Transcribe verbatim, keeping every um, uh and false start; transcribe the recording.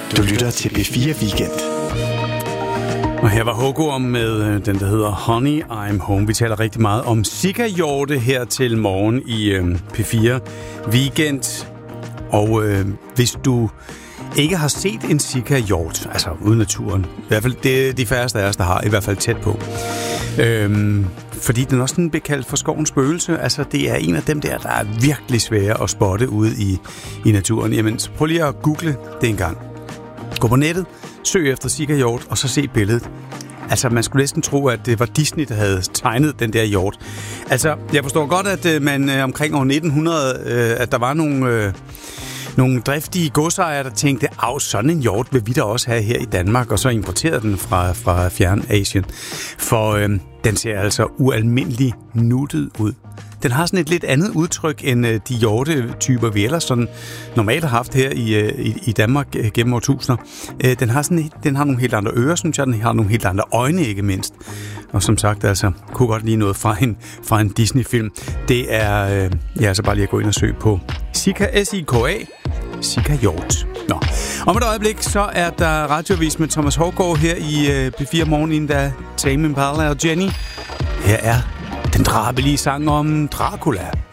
Du lytter til B fire Weekend. Og her var Hugo med den, der hedder Honey, I'm Home. Vi taler rigtig meget om sikkerhjorte her til morgen i øh, P fire Weekend. Og øh, hvis du ikke har set en sikkerhjort, altså ude naturen, i hvert fald det de færreste af os, der har, i hvert fald tæt på, øhm, fordi den også sådan bliver kaldt for skovens spøgelse. Altså det er en af dem der, der er virkelig svære at spotte ude i, i naturen. Jamen, så prøv lige at google det en gang. Gå på nettet, søg efter sikkerhjort, og så se billedet. Altså, man skulle næsten tro, at det var Disney, der havde tegnet den der hjort. Altså, jeg forstår godt, at øh, man øh, omkring år nitten hundrede, øh, at der var nogle, øh, nogle driftige godsejere, der tænkte, af sådan en hjort vil vi da også have her i Danmark, og så importerede den fra, fra fjern Asien. For øh, den ser altså ualmindelig nuttet ud. Den har sådan et lidt andet udtryk end øh, de hjortetyper, vi ellers sådan normalt har haft her i, øh, i, i Danmark øh, gennem årtusinder. Øh, den, har sådan, den har nogle helt andre ører, synes jeg. Den har nogle helt andre øjne, ikke mindst. Og som sagt, altså, kunne godt lide noget fra en, fra en Disney-film. Det er, øh, ja, altså bare lige at gå ind og søge på Sika, S I K A, Sikkerhjort. Nå. Om et øjeblik, så er der radioavis med Thomas Haugaard her i øh, P fire Morgen, inden der Tame Impala og Jenny. Her er den drabelige sang om Dracula.